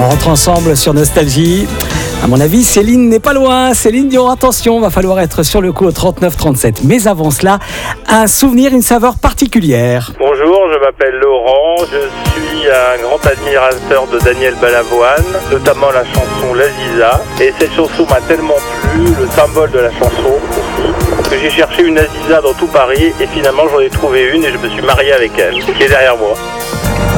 On rentre ensemble sur Nostalgie. À mon avis, Céline n'est pas loin. Céline Dion, attention, va falloir être sur le coup au 39-37. Mais avant cela, un souvenir, une saveur particulière. Bonjour, je m'appelle Laurent. Je suis un grand admirateur de Daniel Balavoine, notamment la chanson L'Aziza. Et cette chanson m'a tellement plu, le symbole de la chanson aussi, que j'ai cherché une Aziza dans tout Paris et finalement j'en ai trouvé une et je me suis marié avec elle, qui est derrière moi.